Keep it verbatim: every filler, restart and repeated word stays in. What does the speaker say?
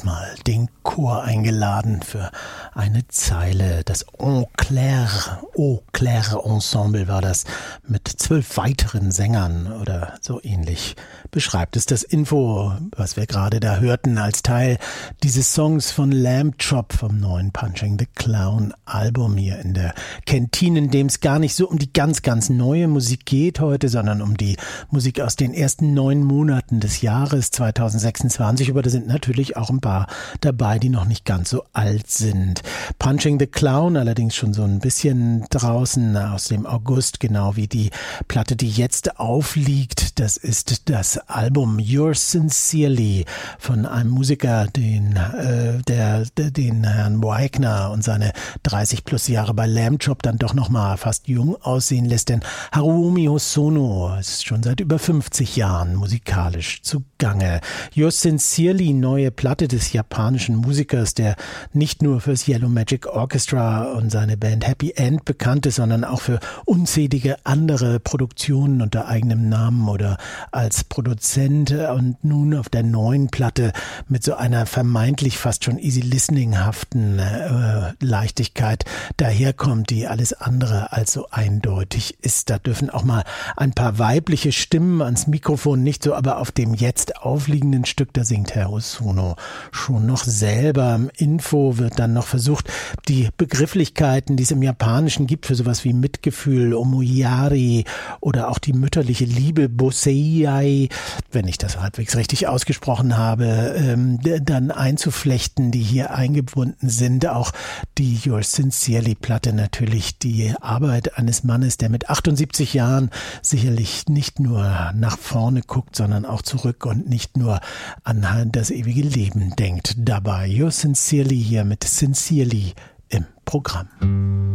diesmal den Chor eingeladen für eine Zeile. Das Eau Claire, Eau Claire Ensemble war das, mit zwölf weiteren Sängern oder so ähnlich beschreibt es das Info, was wir gerade da hörten, als Teil dieses Songs von Lamb Chop vom neuen Punching the Clown Album hier in der Kantine, in dem es gar nicht so um die ganz, ganz neue Musik geht heute, sondern um die Musik aus den ersten neun Monaten des Jahres zweitausendsechsundzwanzig, aber da sind natürlich auch ein paar dabei, die noch nicht ganz so alt sind. Punching the Clown allerdings schon so ein bisschen draußen aus dem August, genau wie die Platte, die jetzt aufliegt. Das ist das Album Yours Sincerely von einem Musiker, den, äh, der, der den Herrn Wagner und seine dreißig plus Jahre bei Lamb Chop dann doch noch mal fast jung aussehen lässt, denn Haruomi Hosono ist schon seit über fünfzig Jahren musikalisch zugange. Yours Sincerely, neue Platte des japanischen Musikers, der nicht nur fürs Yellow Magic Orchestra und seine Band Happy End bekannt ist, sondern auch für unzählige andere Produktionen unter eigenem Namen oder als Produzent, und nun auf der neuen Platte mit so einer vermeintlich fast schon easy-listening-haften äh, Leichtigkeit daherkommt, die alles andere als so eindeutig ist. Da dürfen auch mal ein paar weibliche Stimmen ans Mikrofon, nicht so, aber auf dem jetzt aufliegenden Stück, da singt Herr Hosono schon noch selber. Im Info wird dann noch versucht, die Begrifflichkeiten, die es im Japanischen gibt für sowas wie Mitgefühl, Omoyari oder auch die mütterliche Liebe, Boseiai, wenn ich das halbwegs richtig ausgesprochen habe, ähm, dann einzuflechten, die hier eingebunden sind. Auch die Yours Sincerely Platte natürlich die Arbeit eines Mannes, der mit achtundsiebzig Jahren sicherlich nicht nur nach vorne guckt, sondern auch zurück und nicht nur an das ewige Leben denkt. Dabei Yours Sincerely hier mit Sincerely im Programm.